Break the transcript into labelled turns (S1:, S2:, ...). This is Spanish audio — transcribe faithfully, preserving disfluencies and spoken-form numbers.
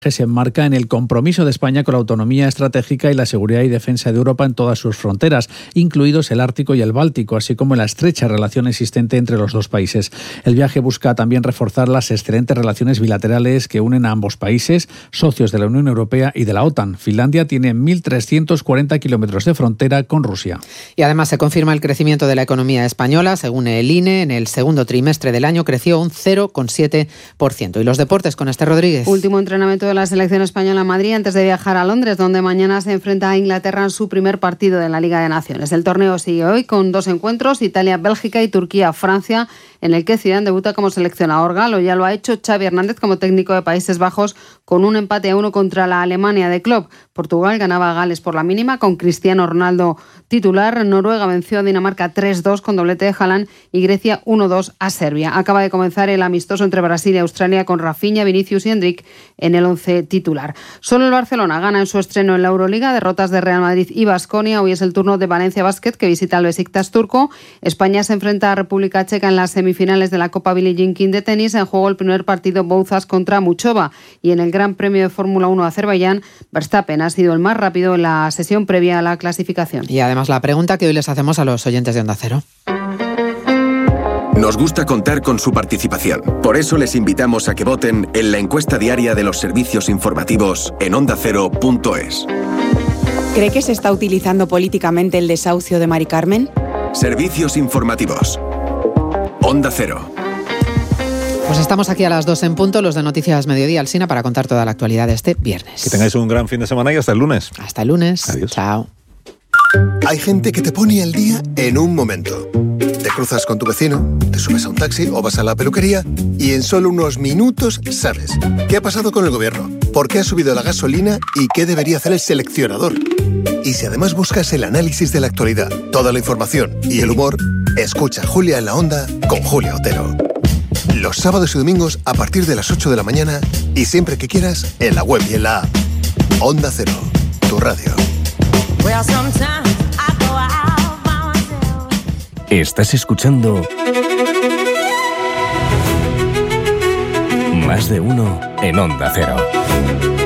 S1: que se enmarca en el compromiso de España con la autonomía estratégica y la seguridad y defensa de Europa en todas sus fronteras, incluidos el Ártico y el Báltico, así como la estrecha relación existente entre los dos países. El viaje busca también reforzar las excelentes relaciones bilaterales que unen a ambos países, socios de la Unión Europea y de la OTAN. Finlandia tiene mil trescientos cuarenta kilómetros de frontera con Rusia.
S2: Y además se confirma el crecimiento de la economía española. Según el I N E, en el segundo trimestre del año creció un cero coma siete por ciento. Y los deportes con Esther Rodríguez.
S3: Último entrenamiento de la selección española en Madrid antes de viajar a Londres, donde mañana se enfrenta a Inglaterra en su primer partido de la Liga de Naciones. El torneo sigue hoy con dos encuentros, Italia-Bélgica y Turquía-Francia, en el que Zidane debuta como seleccionador galo. Ya lo ha hecho Xavi Hernández como técnico de Países Bajos con un empate a uno contra la Alemania de Klopp. Portugal ganaba a Gales por la mínima con Cristiano Ronaldo titular. Noruega venció a Dinamarca tres dos con doblete de Haaland y Grecia uno dos a Serbia. Acaba de comenzar el amistoso entre Brasil y Australia con Rafinha, Vinicius y Endrick en el once titular. Solo el Barcelona gana en su estreno en la Euroliga, derrotas de Real Madrid y Baskonia. Hoy es el turno de Valencia Basket, que visita al Besiktas turco. España se enfrenta a República Checa en las semifinales de la Copa Billie Jean King de tenis. En juego el primer partido Bouzas contra Muchova. Y en el Gran Premio de Fórmula uno de Azerbaiyán, Verstappen ha sido el más rápido en la sesión previa a la clasificación.
S2: Y además la pregunta que hoy les hacemos a los oyentes de Onda Cero.
S4: Nos gusta contar con su participación. Por eso les invitamos a que voten en la encuesta diaria de los servicios informativos en onda cero punto es.
S5: ¿Cree que se está utilizando políticamente el desahucio de Mari Carmen?
S4: Servicios informativos. Onda Cero.
S2: Pues estamos aquí a las dos en punto, los de Noticias Mediodía Alsina, para contar toda la actualidad de este viernes.
S6: Que tengáis un gran fin de semana y hasta el lunes.
S2: Hasta el lunes.
S6: Adiós.
S2: Chao.
S7: Hay gente que te pone al día en un momento. Te cruzas con tu vecino, te subes a un taxi o vas a la peluquería y en solo unos minutos sabes qué ha pasado con el gobierno, por qué ha subido la gasolina y qué debería hacer el seleccionador. Y si además buscas el análisis de la actualidad, toda la información y el humor, escucha Julia en la Onda con Julia Otero. Los sábados y domingos a partir de las ocho de la mañana y siempre que quieras en la web y en la app. Onda Cero, tu radio.
S8: Estás escuchando Más de Uno en Onda Cero.